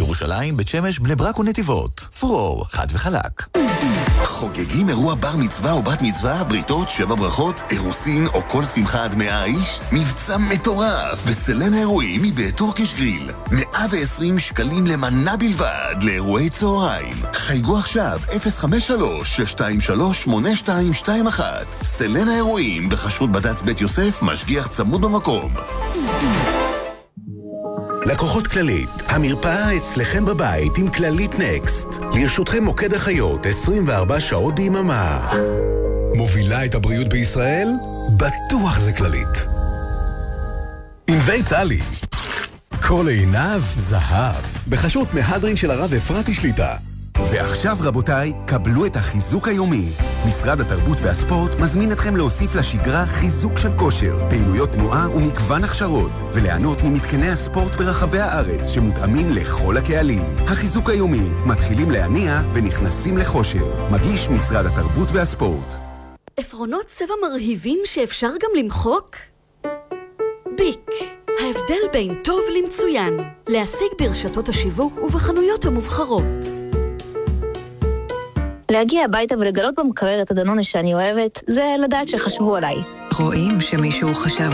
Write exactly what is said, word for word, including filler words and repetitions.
ירושלים, בית שמש, בני ברק ונתיבות. פרור, חד וחלק. חוגגים אירוע בר מצווה או בת מצווה, בריתות, שבע ברכות, אירוסין או כל שמחה עד מאה איש? מבצע מטורף בסלן האירועים מבית טורקיש גריל. מאה ועשרים שקלים למנה בלבד לאירועי צהריים. חייגו עכשיו אפס חמש שלוש שש שתיים שלוש שמונה שתיים שתיים אחת. סלן האירועים בחסות בד"ץ בית יוסף, משגיח צמוד במקום. לקוחות כללית, המרפאה אצלכם בבית עם כללית נקסט. לרשותכם מוקד החיות עשרים וארבע שעות ביממה. מובילה את הבריאות בישראל? בטוח זה כללית. ענבי טלי, כל עיניו זהב, בחסות מהדרין של הרב אפרתי שליטה. ועכשיו רבותיי, קבלו את החיזוק היומי. משרד התרבות והספורט מזמין אתכם להוסיף לשגרה חיזוק של כושר, פעילויות תנועה ומגוון הכשרות, וליהנות ממתקני הספורט ברחבי הארץ שמותאמים לכל הקהלים. החיזוק היומי, מתחילים להניע ונכנסים לחושר. מגיש משרד התרבות והספורט. עפרונות צבע מרהיבים שאפשר גם למחוק? ביק, ההבדל בין טוב למצוין. להשיג ברשתות השיווק ובחנויות המובחרות. להגיע הביתה ולגלות במקרר את הדנונה שאני אוהבת, זה לדעת שחשבו עליי. רואים שמישהו חשב